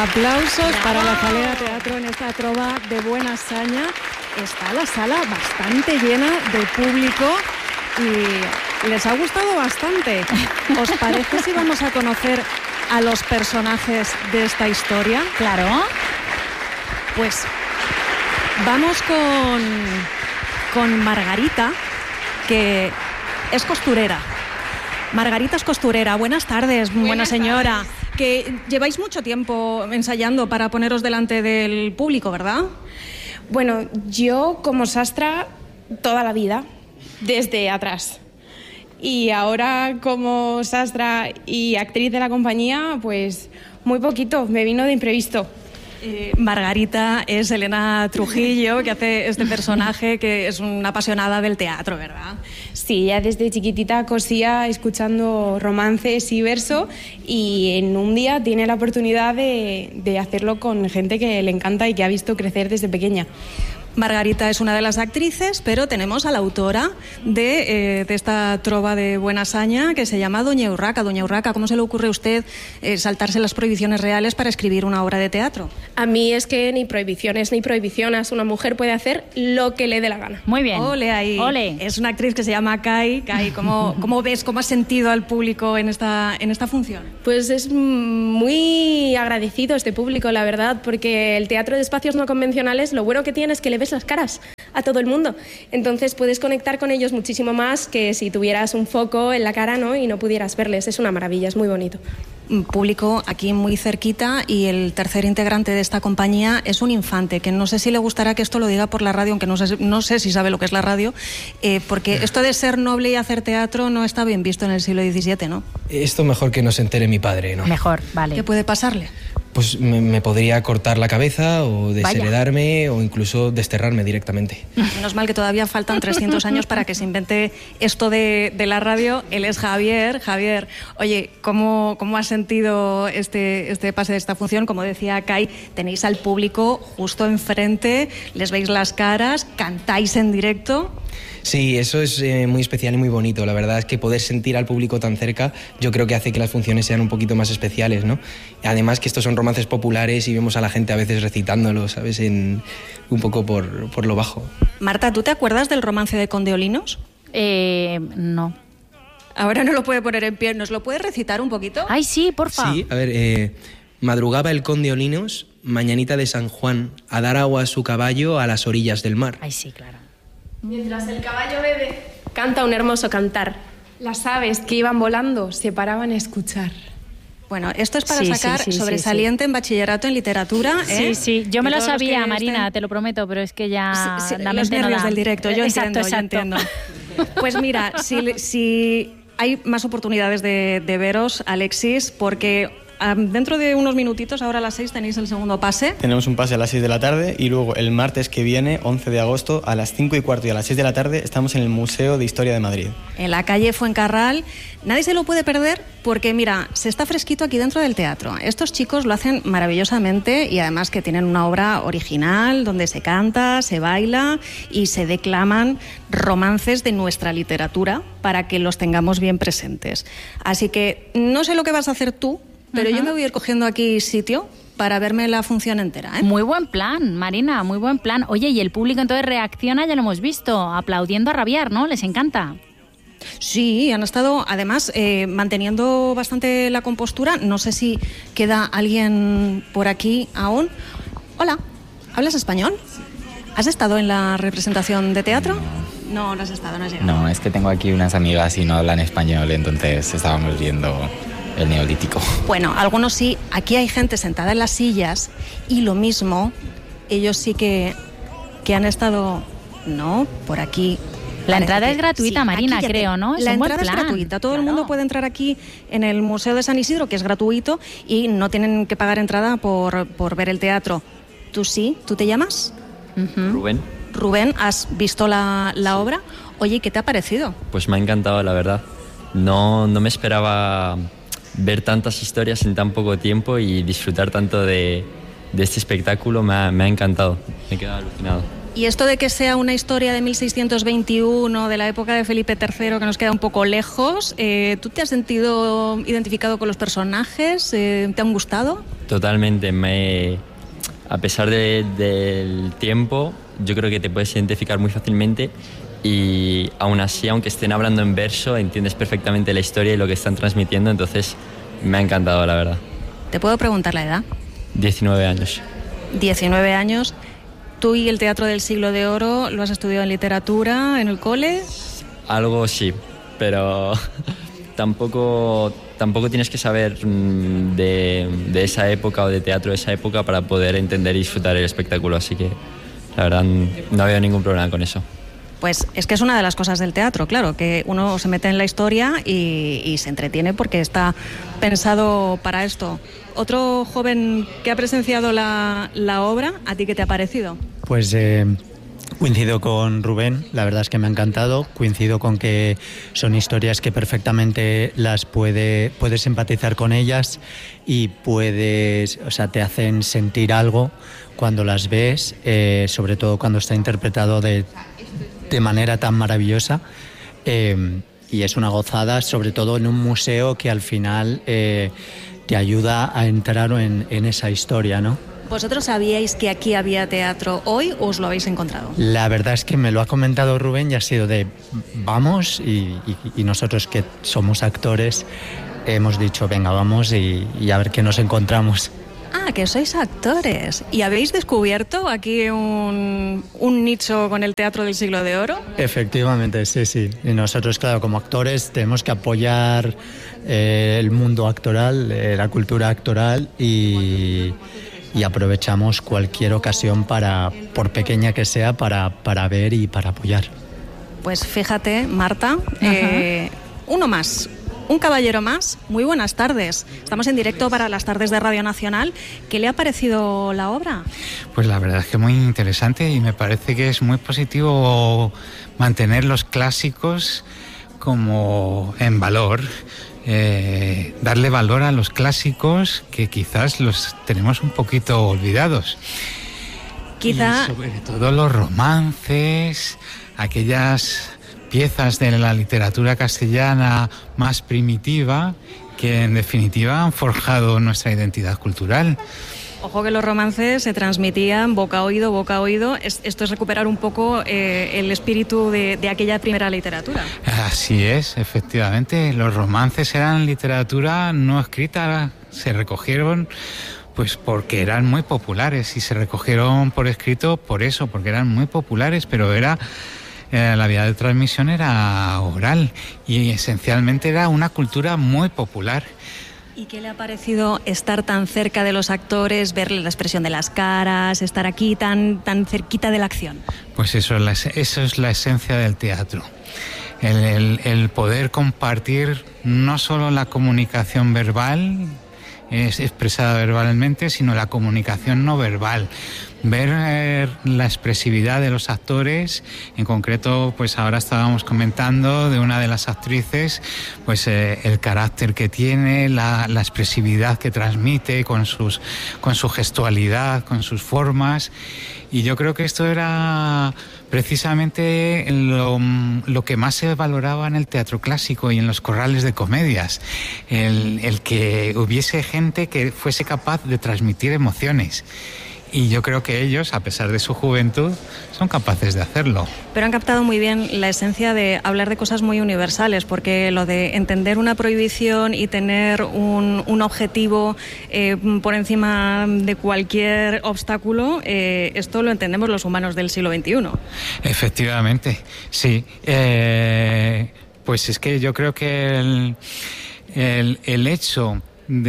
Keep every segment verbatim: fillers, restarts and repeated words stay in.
Aplausos para la Calera Teatro en esta trova de buena saña. Está la sala bastante llena de público y les ha gustado bastante. ¿Os parece si vamos a conocer a los personajes de esta historia? Claro. Pues vamos con, con Margarita, que es costurera. Margarita es costurera. Buenas tardes, buenas buena señora. Tardes. Que lleváis mucho tiempo ensayando para poneros delante del público, ¿verdad? Bueno, yo como sastra toda la vida, desde atrás. Y ahora como sastra y actriz de la compañía, pues muy poquito, me vino de imprevisto. Eh, Margarita es Elena Trujillo, que hace este personaje, que es una apasionada del teatro, ¿verdad? Sí, ya desde chiquitita cosía escuchando romances y verso, y en un día tiene la oportunidad de, de hacerlo con gente que le encanta y que ha visto crecer desde pequeña. Margarita es una de las actrices, pero tenemos a la autora de, eh, de esta trova de buena saña, que se llama Doña Urraca. Doña Urraca, ¿cómo se le ocurre a usted eh, saltarse las prohibiciones reales para escribir una obra de teatro? A mí es que ni prohibiciones ni prohibiciones. Una mujer puede hacer lo que le dé la gana. Muy bien. Ole ahí. Ole. Es una actriz que se llama Kai. Kai, ¿cómo, cómo ves, cómo has sentido al público en esta, en esta función? Pues es muy agradecido este público, la verdad, porque el teatro de espacios no convencionales, lo bueno que tiene es que le ves las caras a todo el mundo. Entonces puedes conectar con ellos muchísimo más que si tuvieras un foco en la cara, ¿no?, y no pudieras verles. Es una maravilla, es muy bonito. Público aquí muy cerquita, y el tercer integrante de esta compañía es un infante, que no sé si le gustará que esto lo diga por la radio, aunque no sé, no sé si sabe lo que es la radio, eh, porque esto de ser noble y hacer teatro no está bien visto en el siglo diecisiete, ¿no? Esto mejor que no se entere mi padre, ¿no? Mejor, vale. ¿Qué puede pasarle? Pues me, me podría cortar la cabeza o desheredarme o incluso desterrarme directamente. Menos mal que todavía faltan trescientos años para que se invente esto de, de la radio. Él es Javier. Javier, oye, ¿cómo, cómo has sentido este, este pase de esta función? Como decía Kai, tenéis al público justo enfrente, les veis las caras, cantáis en directo. Sí, eso es eh, muy especial y muy bonito. La verdad es que poder sentir al público tan cerca, yo creo que hace que las funciones sean un poquito más especiales, ¿no? Además que estos son romances populares y vemos a la gente a veces recitándolos, ¿sabes? En, un poco por, por lo bajo. Marta, ¿tú te acuerdas del romance de Condeolinos? Eh, no. Ahora no lo puede poner en pie. ¿Nos lo puede recitar un poquito? Ay, sí, porfa. Sí, a ver, eh, madrugaba el conde Olinos, mañanita de San Juan, a dar agua a su caballo a las orillas del mar. Ay, sí, claro. Mientras el caballo bebe, canta un hermoso cantar. Las aves que iban volando se paraban a escuchar. Bueno, esto es para Sí, sacar sí, sí, sobresaliente sí, sí. en bachillerato en literatura. ¿eh? Sí, sí, yo me Que lo todos los sabía, que Marina, estén... te lo prometo, pero es que ya Sí, sí, la los mente no nervios da. del directo, yo exacto, entiendo, exacto. yo entiendo. Pues mira, si, si hay más oportunidades de, de veros, Alexis, porque um, dentro de unos minutitos, ahora a las seis, tenéis el segundo pase. Tenemos un pase a las seis de la tarde y luego el martes que viene, once de agosto, a las cinco y cuarto y a las seis de la tarde, estamos en el Museo de Historia de Madrid. En la calle Fuencarral. Nadie se lo puede perder porque, mira, se está fresquito aquí dentro del teatro. Estos chicos lo hacen maravillosamente y además que tienen una obra original donde se canta, se baila y se declaman romances de nuestra literatura para que los tengamos bien presentes. Así que no sé lo que vas a hacer tú, pero uh-huh. yo me voy a ir cogiendo aquí sitio para verme la función entera, ¿eh? Muy buen plan, Marina, muy buen plan. Oye, y el público entonces reacciona, ya lo hemos visto, aplaudiendo a rabiar, ¿no? Les encanta. Sí, han estado además eh, manteniendo bastante la compostura. No sé si queda alguien por aquí aún. Hola, ¿hablas español? ¿Has estado en la representación de teatro? No, no, no has estado, no has llegado. No, es que tengo aquí unas amigas y no hablan español, entonces estábamos viendo el Neolítico. Bueno, algunos sí. Aquí hay gente sentada en las sillas y lo mismo, ellos sí que, que han estado, no, por aquí. La entrada es gratuita, sí, Marina, te... creo, ¿no? Es la un buen entrada plan. es gratuita. Todo claro. el mundo puede entrar aquí en el Museo de San Isidro, que es gratuito, y no tienen que pagar entrada por, por ver el teatro. ¿Tú sí? ¿Tú te llamas? Uh-huh. Rubén. Rubén, ¿has visto la, la sí. obra? Oye, ¿qué te ha parecido? Pues me ha encantado, la verdad. No, no me esperaba ver tantas historias en tan poco tiempo y disfrutar tanto de, de este espectáculo. Me ha, me ha encantado. Me he quedado alucinado. Y esto de que sea una historia de mil seiscientos veintiuno, de la época de Felipe tercero, que nos queda un poco lejos, eh, ¿tú te has sentido identificado con los personajes? Eh, ¿Te han gustado? Totalmente. Me, a pesar de, del tiempo, yo creo que te puedes identificar muy fácilmente y aún así, aunque estén hablando en verso, entiendes perfectamente la historia y lo que están transmitiendo, entonces me ha encantado, la verdad. ¿Te puedo preguntar la edad? diecinueve años. diecinueve años. ¿Tú y el Teatro del Siglo de Oro lo has estudiado en literatura, en el cole? Algo sí, pero tampoco, tampoco tienes que saber de, de esa época o de teatro de esa época para poder entender y disfrutar el espectáculo, así que la verdad no veo ningún problema con eso. Pues es que es una de las cosas del teatro, claro, que uno se mete en la historia y, y se entretiene porque está pensado para esto. Otro joven que ha presenciado la, la obra, ¿a ti qué te ha parecido? Pues eh, coincido con Rubén, la verdad es que me ha encantado, coincido con que son historias que perfectamente las puede, puedes empatizar con ellas y puedes, o sea, te hacen sentir algo cuando las ves, eh, sobre todo cuando está interpretado de, de manera tan maravillosa. Eh, y es una gozada, sobre todo en un museo que al final eh, te ayuda a entrar en, en esa historia, ¿no? ¿Vosotros sabíais que aquí había teatro hoy o os lo habéis encontrado? La verdad es que me lo ha comentado Rubén y ha sido de vamos y, y, y nosotros que somos actores hemos dicho venga vamos y, y a ver qué nos encontramos. Ah, que sois actores. ¿Y habéis descubierto aquí un, un nicho con el Teatro del Siglo de Oro? Efectivamente, sí, sí. Y nosotros, claro, como actores tenemos que apoyar eh, el mundo actoral, eh, la cultura actoral y, y aprovechamos cualquier ocasión, para, por pequeña que sea, para, para ver y para apoyar. Pues fíjate, Marta, eh, uno más. Un caballero más, muy buenas tardes. Estamos en directo para las tardes de Radio Nacional. ¿Qué le ha parecido la obra? Pues la verdad es que muy interesante y me parece que es muy positivo mantener los clásicos como en valor, eh, darle valor a los clásicos que quizás los tenemos un poquito olvidados. Quizá... Y sobre todo los romances, aquellas piezas de la literatura castellana más primitiva que en definitiva han forjado nuestra identidad cultural. Ojo que los romances se transmitían boca a oído, boca a oído. Esto es recuperar un poco eh, el espíritu de, de aquella primera literatura. Así es, efectivamente. Los romances eran literatura no escrita, se recogieron pues porque eran muy populares y se recogieron por escrito por eso, porque eran muy populares, pero era... Eh, la vía de transmisión era oral y esencialmente era una cultura muy popular. ¿Y qué le ha parecido estar tan cerca de los actores, ver la expresión de las caras, estar aquí tan, tan cerquita de la acción? Pues eso es la, eso es la esencia del teatro. El, el, el poder compartir no solo la comunicación verbal, es expresada verbalmente, sino la comunicación no verbal. Ver eh, la expresividad de los actores, en concreto, pues ahora estábamos comentando de una de las actrices, pues eh, el carácter que tiene, la, la expresividad que transmite con sus, con su gestualidad, con sus formas, y yo creo que esto era precisamente lo, lo que más se valoraba en el teatro clásico y en los corrales de comedias, el, el que hubiese gente que fuese capaz de transmitir emociones. Y yo creo que ellos, a pesar de su juventud, son capaces de hacerlo. Pero han captado muy bien la esencia de hablar de cosas muy universales, porque lo de entender una prohibición y tener un, un objetivo eh, por encima de cualquier obstáculo, eh, esto lo entendemos los humanos del siglo veintiuno. Efectivamente, sí. Eh, pues es que yo creo que el, el, el hecho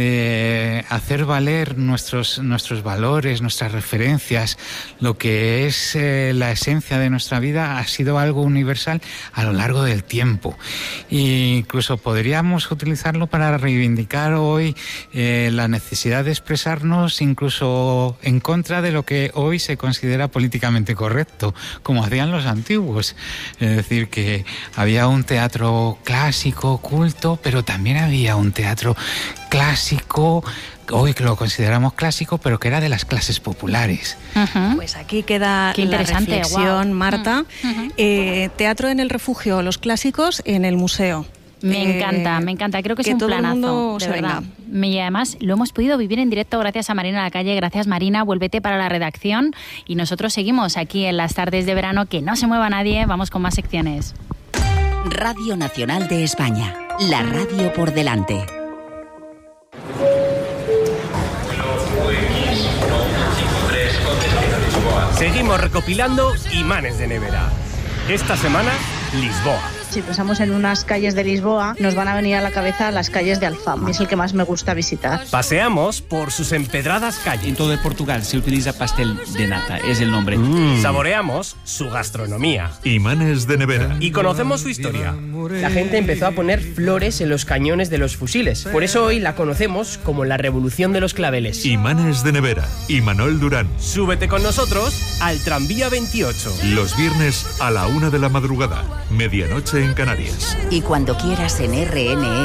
de hacer valer nuestros, nuestros valores, nuestras referencias, lo que es eh, la esencia de nuestra vida, ha sido algo universal a lo largo del tiempo. E incluso podríamos utilizarlo para reivindicar hoy eh, la necesidad de expresarnos incluso en contra de lo que hoy se considera políticamente correcto, como hacían los antiguos. Es decir, que había un teatro clásico, culto, pero también había un teatro clásico, hoy que lo consideramos clásico, pero que era de las clases populares. Uh-huh. Pues aquí queda Qué interesante, la reflexión, wow. Marta. Uh-huh. Eh, teatro en el refugio, los clásicos en el museo. Me eh, encanta, me encanta. Creo que, que es un todo el planazo, mundo de se verdad. venga. Y además lo hemos podido vivir en directo gracias a Marina Lacalle. Gracias, Marina. Vuélvete para la redacción. Y nosotros seguimos aquí en las tardes de verano. Que no se mueva nadie. Vamos con más secciones. Radio Nacional de España. La radio por delante. Seguimos recopilando imanes de nevera. Esta semana, Lisboa. Si pensamos en unas calles de Lisboa, nos van a venir a la cabeza las calles de Alfama. Es el que más me gusta visitar. Paseamos por sus empedradas calles. En todo Portugal se utiliza pastel de nata, es el nombre. Mm. Saboreamos su gastronomía. Imanes de nevera. Y conocemos su historia. La gente empezó a poner flores en los cañones de los fusiles. Por eso hoy la conocemos como la Revolución de los Claveles. Imanes de nevera. Imanol Durán. Súbete con nosotros al tranvía veintiocho. Los viernes a la una de la madrugada. Medianoche en Canarias. Y cuando quieras en R N E